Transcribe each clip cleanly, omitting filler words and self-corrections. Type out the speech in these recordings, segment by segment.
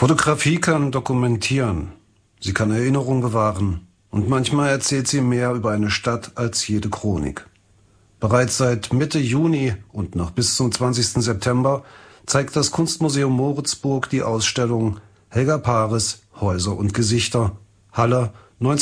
Fotografie kann dokumentieren, sie kann Erinnerung bewahren und manchmal erzählt sie mehr über eine Stadt als jede Chronik. Bereits seit Mitte Juni und noch bis zum 20. September zeigt das Kunstmuseum Moritzburg die Ausstellung Helga Paris, Häuser und Gesichter, Halle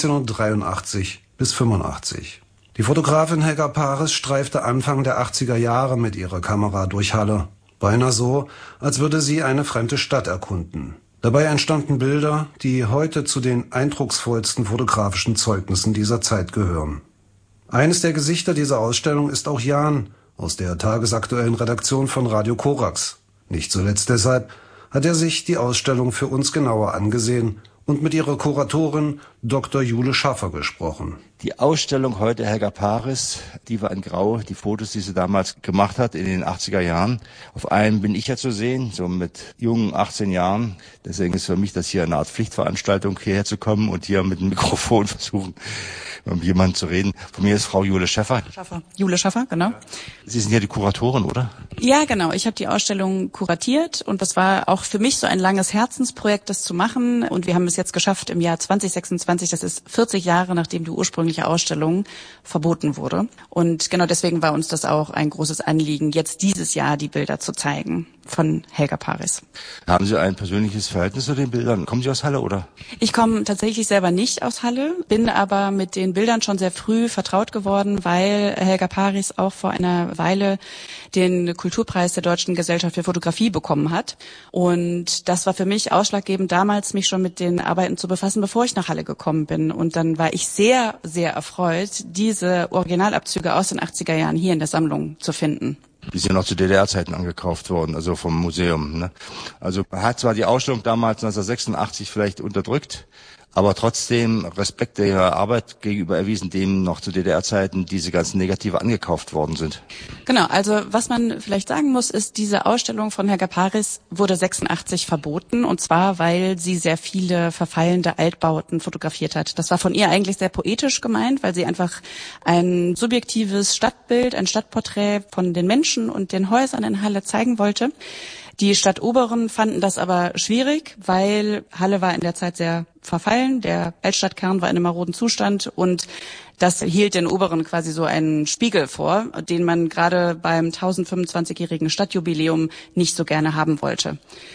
1983 bis 85. Die Fotografin Helga Paris streifte Anfang der 80er Jahre mit ihrer Kamera durch Halle. Beinahe so, als würde sie eine fremde Stadt erkunden. Dabei entstanden Bilder, die heute zu den eindrucksvollsten fotografischen Zeugnissen dieser Zeit gehören. Eines der Gesichter dieser Ausstellung ist auch Jan aus der tagesaktuellen Redaktion von Radio Korax. Nicht zuletzt deshalb hat er sich die Ausstellung für uns genauer angesehen und mit ihrer Kuratorin Dr. Jule Schaffer gesprochen. Die Ausstellung heute Helga Paris, die war in Grau, die Fotos, die sie damals gemacht hat in den 80er Jahren. Auf einem bin ich ja zu sehen, so mit jungen 18 Jahren. Deswegen ist für mich das hier eine Art Pflichtveranstaltung, hierher zu kommen und hier mit dem Mikrofon versuchen, mit jemandem zu reden. Von mir ist Frau Jule Schaffer. Jule Schaffer, genau. Sie sind ja die Kuratorin, oder? Ja, genau. Ich habe die Ausstellung kuratiert und das war auch für mich so ein langes Herzensprojekt, das zu machen. Und wir haben es jetzt geschafft im Jahr 2026, das ist 40 Jahre, nachdem die ursprüngliche Ausstellung verboten wurde. Und genau deswegen war uns das auch ein großes Anliegen, jetzt dieses Jahr die Bilder zu zeigen von Helga Paris. Haben Sie ein persönliches Verhältnis zu den Bildern? Kommen Sie aus Halle, oder? Ich komme tatsächlich selber nicht aus Halle, bin aber mit den Bildern schon sehr früh vertraut geworden, weil Helga Paris auch vor einer Weile den Kulturpreis der Deutschen Gesellschaft für Fotografie bekommen hat. Und das war für mich ausschlaggebend, damals mich schon mit den Arbeiten zu befassen, bevor ich nach Halle gekommen bin. Und dann war ich sehr, sehr erfreut, diese Originalabzüge aus den 80er Jahren hier in der Sammlung zu finden. Die sind noch zu DDR-Zeiten angekauft worden, also vom Museum. Ne? Also man hat zwar die Ausstellung damals 1986 vielleicht unterdrückt, aber trotzdem Respekt der Arbeit gegenüber erwiesen, dem noch zu DDR-Zeiten diese ganzen Negative angekauft worden sind. Genau, also was man vielleicht sagen muss, ist, diese Ausstellung von Helga Paris wurde 86 verboten, und zwar, weil sie sehr viele verfallende Altbauten fotografiert hat. Das war von ihr eigentlich sehr poetisch gemeint, weil sie einfach ein subjektives Stadtbild, ein Stadtporträt von den Menschen und den Häusern in Halle zeigen wollte. Die Stadtoberen fanden das aber schwierig, weil Halle war in der Zeit sehr verfallen, der Altstadtkern war in einem maroden Zustand und das hielt den Oberen quasi so einen Spiegel vor, den man gerade beim 1025-jährigen Stadtjubiläum nicht so gerne haben wollte.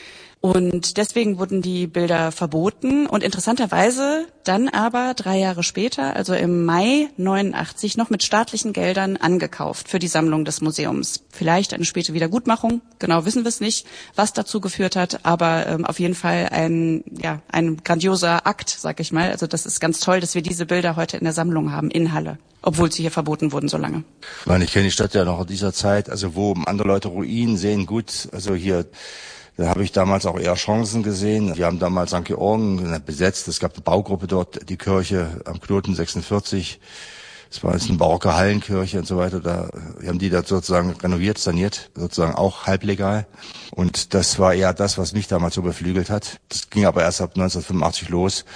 Und deswegen wurden die Bilder verboten und interessanterweise dann aber 3 Jahre später, also im Mai 89, noch mit staatlichen Geldern angekauft für die Sammlung des Museums. Vielleicht eine späte Wiedergutmachung, genau wissen wir es nicht, was dazu geführt hat, aber auf jeden Fall ein grandioser Akt, sag ich mal. Also das ist ganz toll, dass wir diese Bilder heute in der Sammlung haben in Halle, obwohl sie hier verboten wurden so lange. Ich kenne die Stadt ja noch in dieser Zeit, also wo andere Leute Ruinen sehen, gut, also hier... Da habe ich damals auch eher Chancen gesehen. Wir haben damals St. Georgen besetzt. Es gab eine Baugruppe dort, die Kirche am Knoten 46. Es war jetzt eine barocke Hallenkirche und so weiter. Wir haben die da sozusagen renoviert, saniert, sozusagen auch halblegal. Und das war eher das, was mich damals so beflügelt hat. Das ging aber erst ab 1985 los.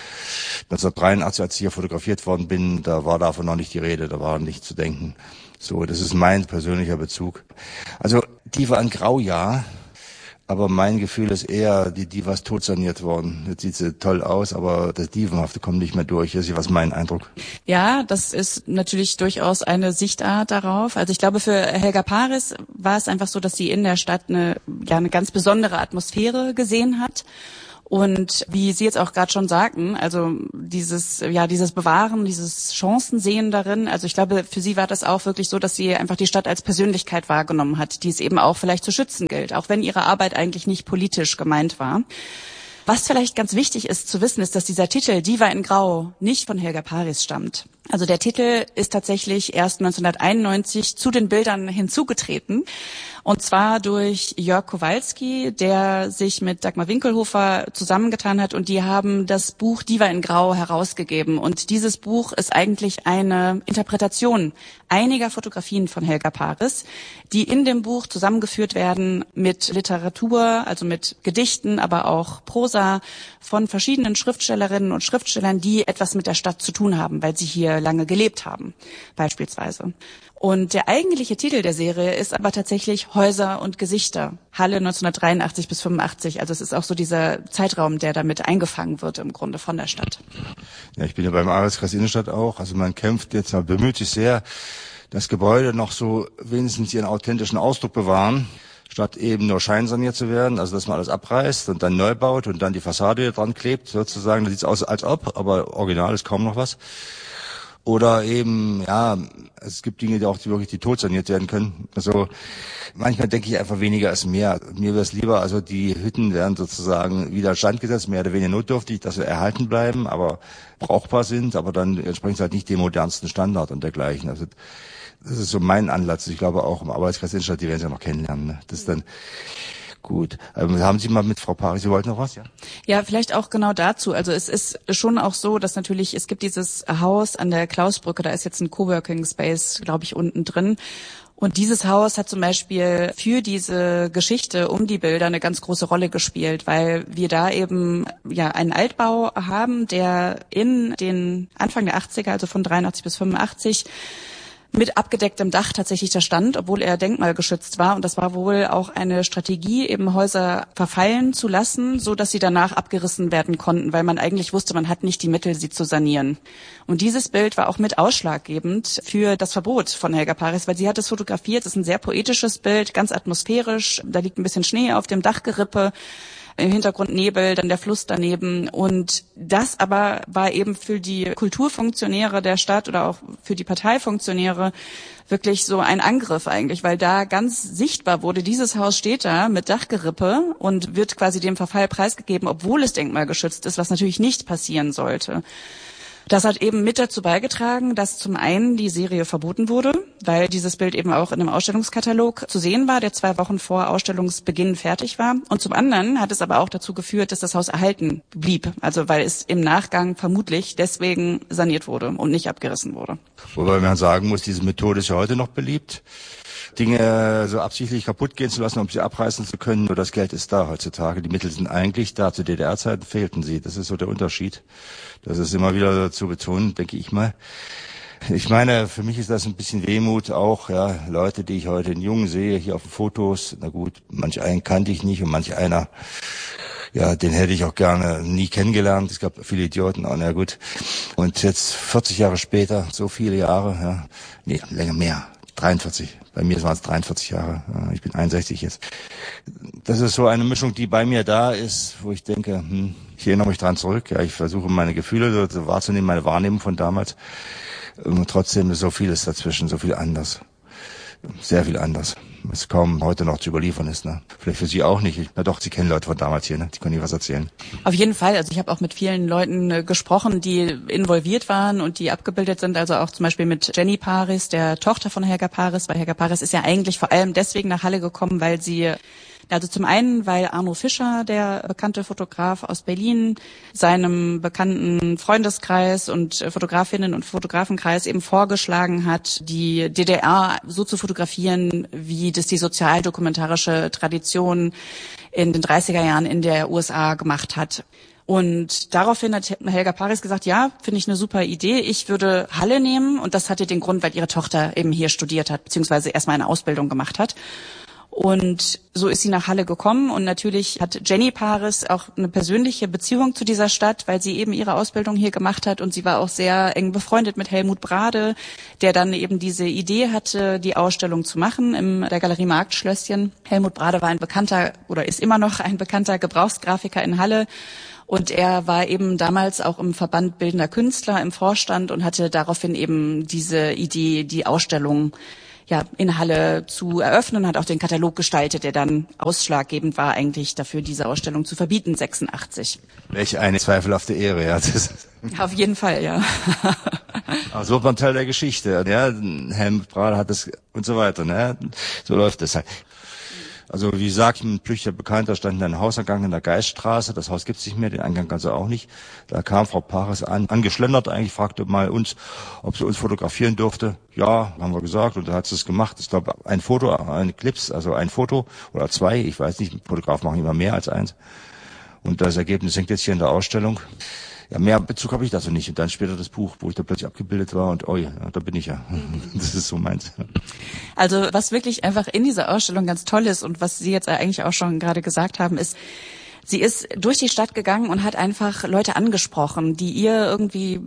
1983, als ich hier fotografiert worden bin, da war davon noch nicht die Rede, da war nicht zu denken. So, das ist mein persönlicher Bezug. Also, die war ein Graujahr. Aber mein Gefühl ist eher, die Diva ist totsaniert worden. Jetzt sieht sie toll aus, aber das Dievenhafte kommt nicht mehr durch. Das ist mein Eindruck. Ja, das ist natürlich durchaus eine Sichtart darauf. Also ich glaube, für Helga Paris war es einfach so, dass sie in der Stadt eine ganz besondere Atmosphäre gesehen hat. Und wie Sie jetzt auch gerade schon sagten, also dieses Bewahren, dieses Chancensehen darin, also ich glaube, für sie war das auch wirklich so, dass sie einfach die Stadt als Persönlichkeit wahrgenommen hat, die es eben auch vielleicht zu schützen gilt, auch wenn ihre Arbeit eigentlich nicht politisch gemeint war. Was vielleicht ganz wichtig ist zu wissen, ist, dass dieser Titel Diva in Grau nicht von Helga Paris stammt. Also der Titel ist tatsächlich erst 1991 zu den Bildern hinzugetreten. Und zwar durch Jörg Kowalski, der sich mit Dagmar Winkelhofer zusammengetan hat. Und die haben das Buch Diva in Grau herausgegeben. Und dieses Buch ist eigentlich eine Interpretation einiger Fotografien von Helga Paris, die in dem Buch zusammengeführt werden mit Literatur, also mit Gedichten, aber auch Prosa von verschiedenen Schriftstellerinnen und Schriftstellern, die etwas mit der Stadt zu tun haben, weil sie hier lange gelebt haben, beispielsweise. Und der eigentliche Titel der Serie ist aber tatsächlich Häuser und Gesichter. Halle 1983 bis 85. Also es ist auch so dieser Zeitraum, der damit eingefangen wird im Grunde von der Stadt. Ja, ich bin ja beim Arbeitskreis Innenstadt auch. Also man kämpft jetzt, man bemüht sich sehr, das Gebäude noch so wenigstens ihren authentischen Ausdruck bewahren, statt eben nur scheinsaniert zu werden. Also dass man alles abreißt und dann neu baut und dann die Fassade dran klebt sozusagen. Das sieht aus als ob, aber original ist kaum noch was. Oder eben, ja, es gibt Dinge, die wirklich tot saniert werden können. Also manchmal denke ich einfach, weniger ist mehr. Mir wäre es lieber, also die Hütten werden sozusagen wieder instand gesetzt, mehr oder weniger notdürftig, dass sie erhalten bleiben, aber brauchbar sind, aber dann entsprechen sie halt nicht dem modernsten Standard und dergleichen. Also das ist so mein Ansatz. Ich glaube auch im Arbeitskreis Innenstadt, die werden sie ja noch kennenlernen. Ne? Das ist dann gut. Haben Sie mal mit Frau Paris, Sie wollten noch was, ja? Ja, vielleicht auch genau dazu. Also es ist schon auch so, dass natürlich, es gibt dieses Haus an der Klausbrücke, da ist jetzt ein Coworking Space, glaube ich, unten drin. Und dieses Haus hat zum Beispiel für diese Geschichte um die Bilder eine ganz große Rolle gespielt, weil wir da eben ja einen Altbau haben, der in den Anfang der 80er, also von 83 bis 85, mit abgedecktem Dach tatsächlich da stand, obwohl er denkmalgeschützt war. Und das war wohl auch eine Strategie, eben Häuser verfallen zu lassen, so dass sie danach abgerissen werden konnten, weil man eigentlich wusste, man hat nicht die Mittel, sie zu sanieren. Und dieses Bild war auch mit ausschlaggebend für das Verbot von Helga Paris, weil sie hat es fotografiert. Es ist ein sehr poetisches Bild, ganz atmosphärisch. Da liegt ein bisschen Schnee auf dem Dachgerippe. Im Hintergrund Nebel, dann der Fluss daneben. Und das aber war eben für die Kulturfunktionäre der Stadt oder auch für die Parteifunktionäre wirklich so ein Angriff eigentlich, weil da ganz sichtbar wurde, dieses Haus steht da mit Dachgerippe und wird quasi dem Verfall preisgegeben, obwohl es denkmalgeschützt ist, was natürlich nicht passieren sollte. Das hat eben mit dazu beigetragen, dass zum einen die Serie verboten wurde, weil dieses Bild eben auch in einem Ausstellungskatalog zu sehen war, der 2 Wochen vor Ausstellungsbeginn fertig war. Und zum anderen hat es aber auch dazu geführt, dass das Haus erhalten blieb. Also weil es im Nachgang vermutlich deswegen saniert wurde und nicht abgerissen wurde. Wobei man sagen muss, diese Methode ist ja heute noch beliebt. Dinge so absichtlich kaputt gehen zu lassen, um sie abreißen zu können, nur das Geld ist da heutzutage. Die Mittel sind eigentlich da. Zu DDR-Zeiten fehlten sie. Das ist so der Unterschied. Das ist immer wieder zu betonen, denke ich mal. Ich meine, für mich ist das ein bisschen Wehmut auch, ja, Leute, die ich heute in Jungen sehe, hier auf den Fotos. Na gut, manch einen kannte ich nicht und manch einer, ja, den hätte ich auch gerne nie kennengelernt. Es gab viele Idioten, auch, na gut. Und jetzt 40 Jahre später, so viele Jahre, ja, nee, länger mehr. 43. Bei mir waren es 43 Jahre. Ich bin 61 jetzt. Das ist so eine Mischung, die bei mir da ist, wo ich denke, ich erinnere mich dran zurück. Ja, ich versuche meine Gefühle so wahrzunehmen, meine Wahrnehmung von damals. Und trotzdem ist so vieles dazwischen, so viel anders. Sehr viel anders. Was kaum heute noch zu überliefern ist. Ne? Vielleicht für Sie auch nicht. Na doch, Sie kennen Leute von damals hier, ne? Die können Ihnen was erzählen. Auf jeden Fall. Also ich habe auch mit vielen Leuten gesprochen, die involviert waren und die abgebildet sind. Also auch zum Beispiel mit Jenny Paris, der Tochter von Helga Paris. Weil Helga Paris ist ja eigentlich vor allem deswegen nach Halle gekommen, weil sie... Also zum einen, weil Arno Fischer, der bekannte Fotograf aus Berlin, seinem bekannten Freundeskreis und Fotografinnen und Fotografenkreis eben vorgeschlagen hat, die DDR so zu fotografieren, wie das die sozialdokumentarische Tradition in den 30er Jahren in der USA gemacht hat. Und daraufhin hat Helga Paris gesagt, ja, finde ich eine super Idee. Ich würde Halle nehmen. Und das hatte den Grund, weil ihre Tochter eben hier studiert hat, beziehungsweise erstmal eine Ausbildung gemacht hat. Und so ist sie nach Halle gekommen und natürlich hat Jenny Paris auch eine persönliche Beziehung zu dieser Stadt, weil sie eben ihre Ausbildung hier gemacht hat und sie war auch sehr eng befreundet mit Helmut Brade, der dann eben diese Idee hatte, die Ausstellung zu machen in der Galerie Marktschlösschen. Helmut Brade war ein bekannter oder ist immer noch ein bekannter Gebrauchsgrafiker in Halle. Und er war eben damals auch im Verband Bildender Künstler im Vorstand und hatte daraufhin eben diese Idee, die Ausstellung in Halle zu eröffnen, hat auch den Katalog gestaltet, der dann ausschlaggebend war eigentlich dafür, diese Ausstellung zu verbieten, 86. Welch eine zweifelhafte Ehre, ja. Auf jeden Fall, ja. So wird man Teil der Geschichte, ja. Helmut Brade hat das und so weiter, ne. So läuft das halt. Also wie gesagt, ein flüchtiger Bekannter stand in einem Hauseingang in der Geiststraße. Das Haus gibt's nicht mehr, den Eingang also auch nicht. Da kam Frau Paris angeschlendert eigentlich, fragte mal uns, ob sie uns fotografieren durfte. Ja, haben wir gesagt und da hat sie es gemacht. Ich glaube, ein Foto, ein Clips, also ein Foto oder 2, ich weiß nicht, Fotografen machen immer mehr als eins. Und das Ergebnis hängt jetzt hier in der Ausstellung. Ja, mehr Bezug habe ich dazu nicht. Und dann später das Buch, wo ich da plötzlich abgebildet war und ja, da bin ich ja. Das ist so meins. Also was wirklich einfach in dieser Ausstellung ganz toll ist und was Sie jetzt eigentlich auch schon gerade gesagt haben, ist, sie ist durch die Stadt gegangen und hat einfach Leute angesprochen, die ihr irgendwie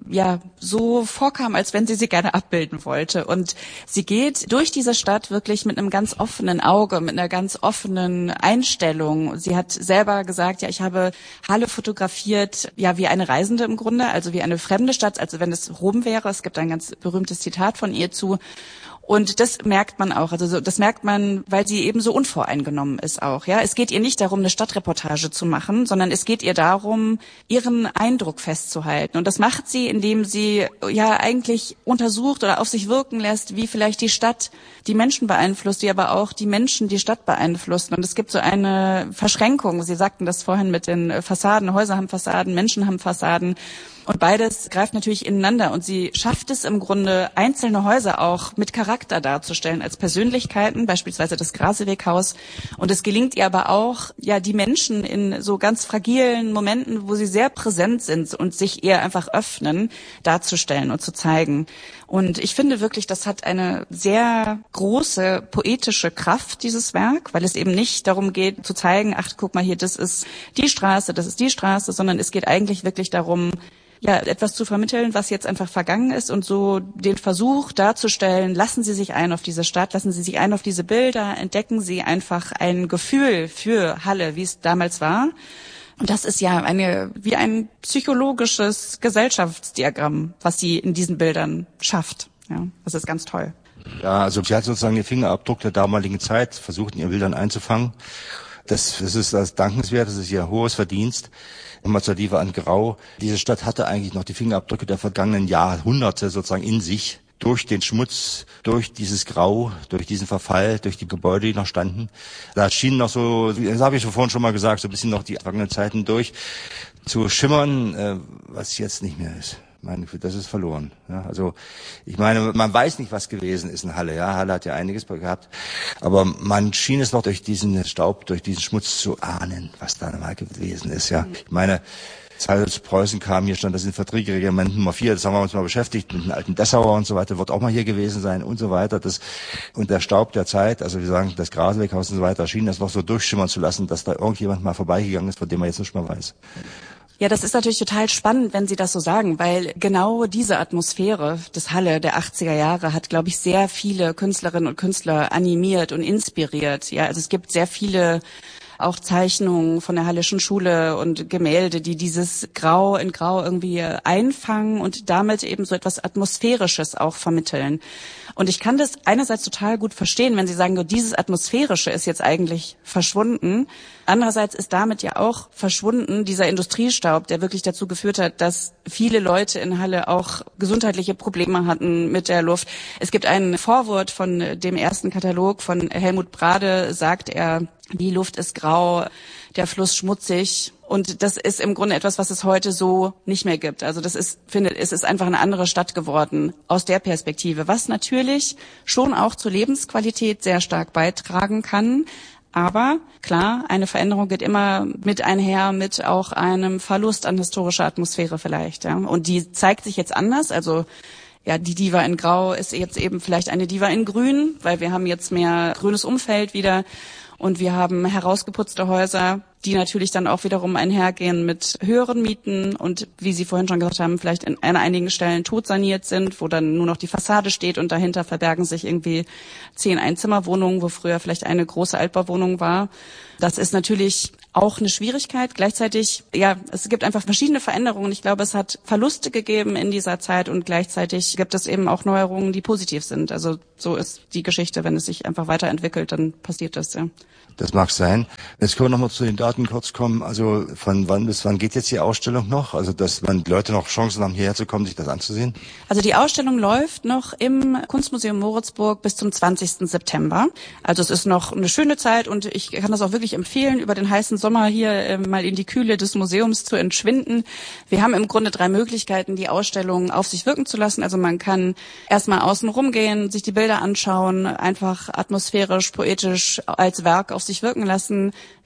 so vorkamen, als wenn sie gerne abbilden wollte. Und sie geht durch diese Stadt wirklich mit einem ganz offenen Auge, mit einer ganz offenen Einstellung. Sie hat selber gesagt, ich habe Halle fotografiert, wie eine Reisende im Grunde, also wie eine fremde Stadt, also wenn es Rom wäre. Es gibt ein ganz berühmtes Zitat von ihr zu. Und das merkt man auch, das merkt man, weil sie eben so unvoreingenommen ist auch, ja. Es geht ihr nicht darum, eine Stadtreportage zu machen, sondern es geht ihr darum, ihren Eindruck festzuhalten. Und das macht sie, indem sie eigentlich untersucht oder auf sich wirken lässt, wie vielleicht die Stadt die Menschen beeinflusst, wie aber auch die Menschen die Stadt beeinflussen. Und es gibt so eine Verschränkung. Sie sagten das vorhin mit den Fassaden, Häuser haben Fassaden, Menschen haben Fassaden. Und beides greift natürlich ineinander und sie schafft es im Grunde, einzelne Häuser auch mit Charakter darzustellen als Persönlichkeiten, beispielsweise das Graseweghaus. Und es gelingt ihr aber auch, die Menschen in so ganz fragilen Momenten, wo sie sehr präsent sind und sich ihr einfach öffnen, darzustellen und zu zeigen. Und ich finde wirklich, das hat eine sehr große poetische Kraft, dieses Werk, weil es eben nicht darum geht zu zeigen, ach, guck mal hier, das ist die Straße, sondern es geht eigentlich wirklich darum, etwas zu vermitteln, was jetzt einfach vergangen ist und so den Versuch darzustellen, lassen Sie sich ein auf diese Stadt, lassen Sie sich ein auf diese Bilder, entdecken Sie einfach ein Gefühl für Halle, wie es damals war. Und das ist wie ein psychologisches Gesellschaftsdiagramm, was sie in diesen Bildern schafft. Ja, das ist ganz toll. Ja, also sie hat sozusagen den Fingerabdruck der damaligen Zeit versucht, in ihren Bildern einzufangen. Das ist das dankenswert, das ist ihr hohes Verdienst. Nochmal zur Diva an Grau. Diese Stadt hatte eigentlich noch die Fingerabdrücke der vergangenen Jahrhunderte sozusagen in sich. Durch den Schmutz, durch dieses Grau, durch diesen Verfall, durch die Gebäude, die noch standen. Da schienen noch so, das habe ich vorhin schon mal gesagt, so ein bisschen noch die vergangenen Zeiten durch zu schimmern, was jetzt nicht mehr ist. Das ist verloren. Ja, also ich meine, man weiß nicht, was gewesen ist in Halle. Ja, Halle hat ja einiges gehabt, aber man schien es noch durch diesen Staub, durch diesen Schmutz zu ahnen, was da mal gewesen ist. Ja, ich meine, als Preußen kam, hier stand das Infanterieregiment Nummer 4, das haben wir uns mal beschäftigt, mit den alten Dessauer und so weiter, wird auch mal hier gewesen sein und so weiter. Und der Staub der Zeit, also wir sagen, das Graseweghaus und so weiter, schien das noch so durchschimmern zu lassen, dass da irgendjemand mal vorbeigegangen ist, von dem man jetzt nicht mehr weiß. Ja, das ist natürlich total spannend, wenn Sie das so sagen, weil genau diese Atmosphäre des Halle der 80er Jahre hat, glaube ich, sehr viele Künstlerinnen und Künstler animiert und inspiriert. Ja, also es gibt sehr viele auch Zeichnungen von der Hallischen Schule und Gemälde, die dieses Grau in Grau irgendwie einfangen und damit eben so etwas Atmosphärisches auch vermitteln. Und ich kann das einerseits total gut verstehen, wenn Sie sagen, dieses Atmosphärische ist jetzt eigentlich verschwunden. Andererseits ist damit ja auch verschwunden dieser Industriestaub, der wirklich dazu geführt hat, dass viele Leute in Halle auch gesundheitliche Probleme hatten mit der Luft. Es gibt ein Vorwort von dem ersten Katalog von Helmut Brade, sagt er, die Luft ist grau, der Fluss schmutzig. Und das ist im Grunde etwas, was es heute so nicht mehr gibt. Also es ist einfach eine andere Stadt geworden aus der Perspektive, was natürlich schon auch zur Lebensqualität sehr stark beitragen kann. Aber klar, eine Veränderung geht immer mit einher mit auch einem Verlust an historischer Atmosphäre vielleicht. Ja. Und die zeigt sich jetzt anders. Also die Diva in Grau ist jetzt eben vielleicht eine Diva in Grün, weil wir haben jetzt mehr grünes Umfeld wieder. Und wir haben herausgeputzte Häuser, die natürlich dann auch wiederum einhergehen mit höheren Mieten und, wie Sie vorhin schon gesagt haben, vielleicht an einigen Stellen totsaniert sind, wo dann nur noch die Fassade steht und dahinter verbergen sich irgendwie 10 Einzimmerwohnungen, wo früher vielleicht eine große Altbauwohnung war. Das ist natürlich auch eine Schwierigkeit. Gleichzeitig, es gibt einfach verschiedene Veränderungen. Ich glaube, es hat Verluste gegeben in dieser Zeit und gleichzeitig gibt es eben auch Neuerungen, die positiv sind. Also so ist die Geschichte, wenn es sich einfach weiterentwickelt, dann passiert das, ja. Das mag sein. Jetzt können wir noch mal zu den Daten kurz kommen. Also von wann bis wann geht jetzt die Ausstellung noch? Also dass man Leute noch Chancen haben, hierher zu kommen, sich das anzusehen? Also die Ausstellung läuft noch im Kunstmuseum Moritzburg bis zum 20. September. Also es ist noch eine schöne Zeit und ich kann das auch wirklich empfehlen, über den heißen Sommer hier mal in die Kühle des Museums zu entschwinden. Wir haben im Grunde 3 Möglichkeiten, die Ausstellung auf sich wirken zu lassen. Also man kann erstmal außen rumgehen, sich die Bilder anschauen, einfach atmosphärisch, poetisch als Werk auf sich wirken lassen.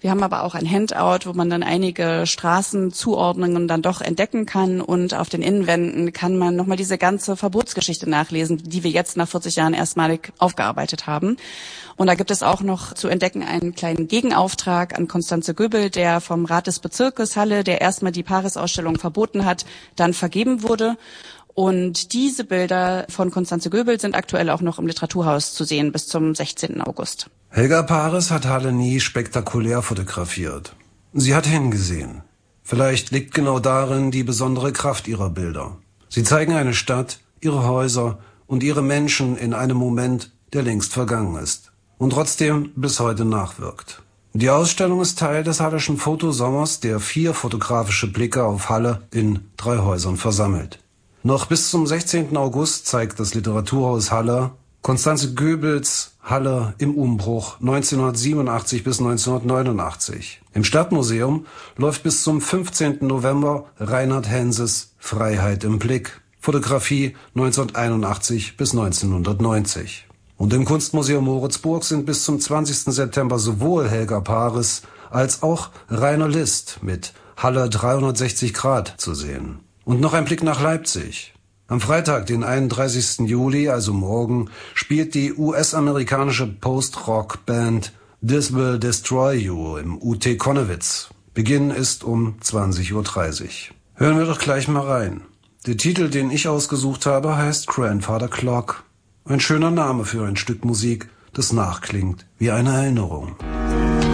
Wir haben aber auch ein Handout, wo man dann einige Straßenzuordnungen dann doch entdecken kann, und auf den Innenwänden kann man nochmal diese ganze Verbotsgeschichte nachlesen, die wir jetzt nach 40 Jahren erstmalig aufgearbeitet haben. Und da gibt es auch noch zu entdecken einen kleinen Gegenauftrag an Constanze Göbel, der vom Rat des Bezirkes Halle, der erstmal die Paris-Ausstellung verboten hat, dann vergeben wurde. Und diese Bilder von Constanze Göbel sind aktuell auch noch im Literaturhaus zu sehen bis zum 16. August. Helga Paris hat Halle nie spektakulär fotografiert. Sie hat hingesehen. Vielleicht liegt genau darin die besondere Kraft ihrer Bilder. Sie zeigen eine Stadt, ihre Häuser und ihre Menschen in einem Moment, der längst vergangen ist und trotzdem bis heute nachwirkt. Die Ausstellung ist Teil des Halleschen Fotosommers, der 4 fotografische Blicke auf Halle in 3 Häusern versammelt. Noch bis zum 16. August zeigt das Literaturhaus Halle Constanze Göbels Halle im Umbruch 1987 bis 1989. Im Stadtmuseum läuft bis zum 15. November Reinhard Henses Freiheit im Blick, Fotografie 1981 bis 1990. Und im Kunstmuseum Moritzburg sind bis zum 20. September sowohl Helga Paris als auch Rainer List mit Halle 360 Grad zu sehen. Und noch ein Blick nach Leipzig. Am Freitag, den 31. Juli, also morgen, spielt die US-amerikanische Post-Rock-Band This Will Destroy You im UT Konnewitz. Beginn ist um 20:30 Uhr. Hören wir doch gleich mal rein. Der Titel, den ich ausgesucht habe, heißt Grandfather Clock. Ein schöner Name für ein Stück Musik, das nachklingt wie eine Erinnerung.